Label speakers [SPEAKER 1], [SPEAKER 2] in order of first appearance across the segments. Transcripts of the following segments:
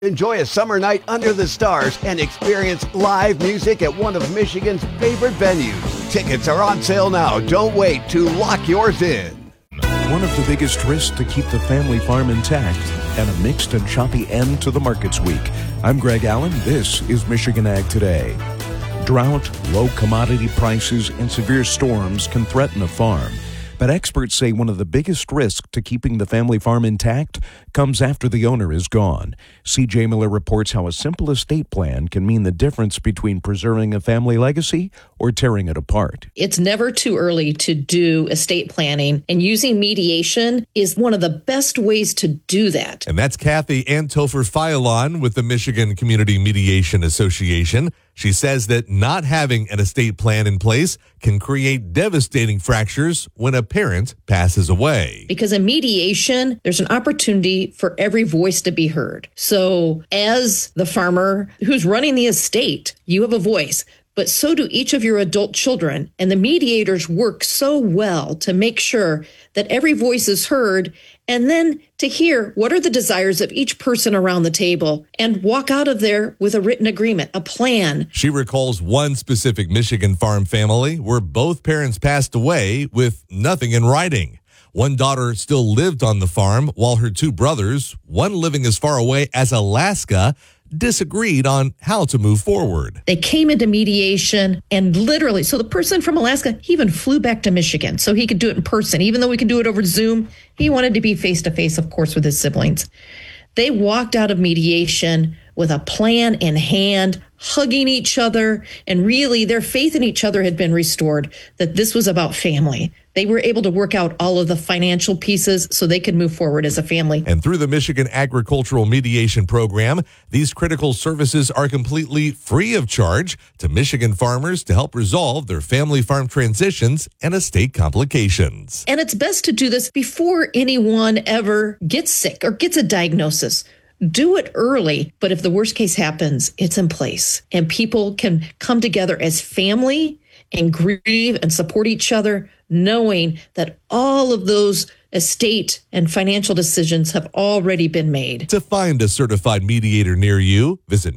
[SPEAKER 1] Enjoy a summer night under the stars and experience live music at one of Michigan's favorite venues. Tickets are on sale now. Don't wait to lock yours in.
[SPEAKER 2] One of the biggest risks to keep the family farm intact and a mixed and choppy end to the markets week. I'm Greg Allen. This is Michigan Ag Today. Drought, low commodity prices, and severe storms can threaten a farm. But experts say one of the biggest risks to keeping the family farm intact comes after the owner is gone. C.J. Miller reports how a simple estate plan can mean the difference between preserving a family legacy or tearing it apart.
[SPEAKER 3] It's never too early to do estate planning, and using mediation is one of the best ways to do that.
[SPEAKER 4] And that's Kathy Anthofer-Fialon with the Michigan Community Mediation Association. She says that not having an estate plan in place can create devastating fractures when a parent passes away.
[SPEAKER 3] Because in mediation, there's an opportunity for every voice to be heard. So as the farmer who's running the estate, you have a voice. But so do each of your adult children. And the mediators work so well to make sure that every voice is heard, and then to hear what are the desires of each person around the table and walk out of there with a written agreement, a plan.
[SPEAKER 4] She recalls one specific Michigan farm family where both parents passed away with nothing in writing. One daughter still lived on the farm while her two brothers, one living as far away as Alaska, disagreed on how to move forward.
[SPEAKER 3] They came into mediation and literally, so the person from Alaska, he even flew back to Michigan so he could do it in person. Even though we can do it over Zoom, he wanted to be face-to-face, of course, with his siblings. They walked out of mediation with a plan in hand, hugging each other, and really their faith in each other had been restored, that this was about family. They were able to work out all of the financial pieces so they could move forward as a family.
[SPEAKER 4] And through the Michigan Agricultural Mediation Program, these critical services are completely free of charge to Michigan farmers to help resolve their family farm transitions and estate complications.
[SPEAKER 3] And it's best to do this before anyone ever gets sick or gets a diagnosis. Do it early, but if the worst case happens, it's in place. And people can come together as family and grieve and support each other, knowing that all of those estate and financial decisions have already been made.
[SPEAKER 4] To find a certified mediator near you, visit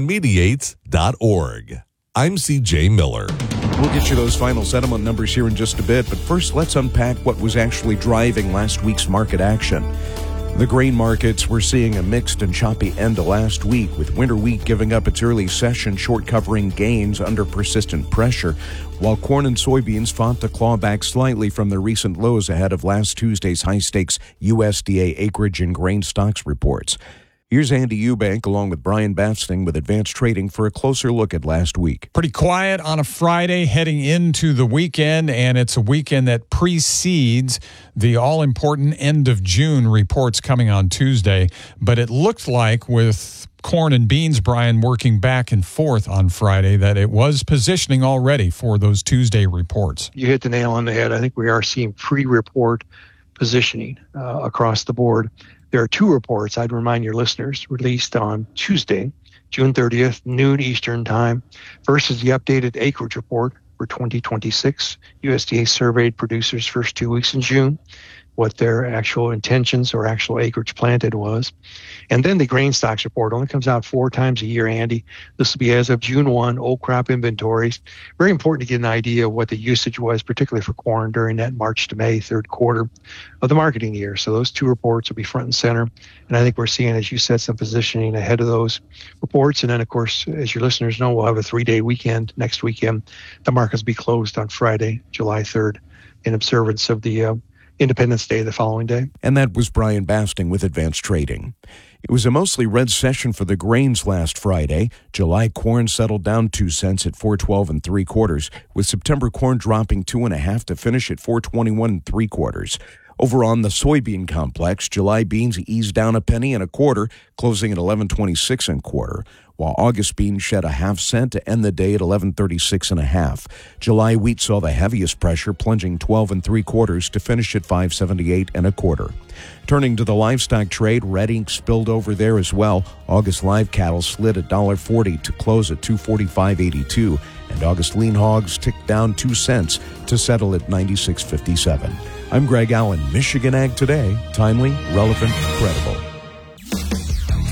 [SPEAKER 4] MichiganMediates.org. I'm C.J. Miller.
[SPEAKER 2] We'll get you those final settlement numbers here in just a bit, but first let's unpack what was actually driving last week's market action. The grain markets were seeing a mixed and choppy end to last week, with winter wheat giving up its early session short covering gains under persistent pressure, while corn and soybeans fought to claw back slightly from their recent lows ahead of last Tuesday's high-stakes USDA acreage and grain stocks reports. Here's Andy Eubank along with Brian Basting with Advanced Trading for a closer look at last week.
[SPEAKER 5] Pretty quiet on a Friday heading into the weekend, and it's a weekend that precedes the all-important end of June reports coming on Tuesday. But it looked like with corn and beans, Brian, working back and forth on Friday, that it was positioning already for those Tuesday reports.
[SPEAKER 6] You hit the nail on the head. I think we are seeing pre-report positioning across the board. There are two reports, I'd remind your listeners, released on Tuesday, June 30th, noon Eastern time. First is the updated acreage report for 2026. USDA surveyed producers' first 2 weeks in June, what their actual intentions or actual acreage planted was. And then the grain stocks report only comes out 4 times a year, Andy. This will be as of June 1, old crop inventories. Very important to get an idea of what the usage was, particularly for corn during that March to May third quarter of the marketing year. So those two reports will be front and center. And I think we're seeing, as you said, some positioning ahead of those reports. And then, of course, as your listeners know, we'll have a 3-day weekend next weekend. The markets will be closed on Friday, July 3rd, in observance of the Independence Day the following day.
[SPEAKER 2] And that was Brian Basting with Advanced Trading. It was a mostly red session for the grains last Friday. July corn settled down 2 cents at $4.12 3/4, with September corn dropping 2.5 to finish at $4.21 3/4. Over on the soybean complex, July beans eased down 1 1/4, closing at $11.26 1/4, while August beans shed 1/2 cent to end the day at $11.36 1/2. July wheat saw the heaviest pressure, plunging 12 3/4 to finish at $5.78 1/4. Turning to the livestock trade, red ink spilled over there as well. August live cattle slid at $1.40 to close at $245.82, and August lean hogs ticked down 2 cents to settle at $96.57. I'm Greg Allen, Michigan Ag Today. Timely, relevant, credible.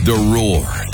[SPEAKER 7] The Roar.